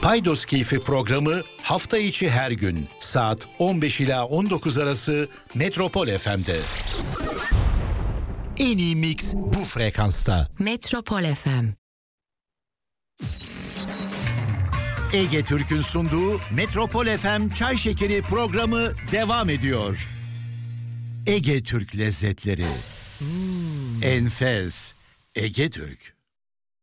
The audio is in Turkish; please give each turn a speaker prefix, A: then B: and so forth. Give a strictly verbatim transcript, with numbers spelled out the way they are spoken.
A: Paydos Keyfi programı hafta içi her gün saat on beş ila on dokuz arası Metropol F M'de. En iyi mix bu frekansta.
B: Metropol F M.
A: Ege Türk'ün sunduğu Metropol F M Çay Şekeri programı devam ediyor. Ege Türk lezzetleri. Hmm. Enfes. Ege Türk.